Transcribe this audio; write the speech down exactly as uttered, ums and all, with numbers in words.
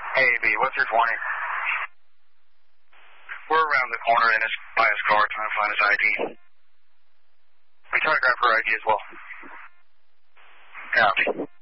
Hey, B, what's your twenty? We're around the corner in his, by his car trying to find his I D. We try to grab her I D as well. Yeah.